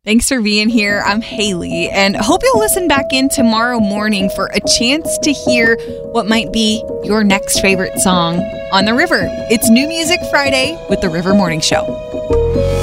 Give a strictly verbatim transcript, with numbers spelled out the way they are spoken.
Thanks for being here. I'm Haley, and hope you'll listen back in tomorrow morning for a chance to hear what might be your next favorite song on the river. It's New Music Friday with the River Morning Show.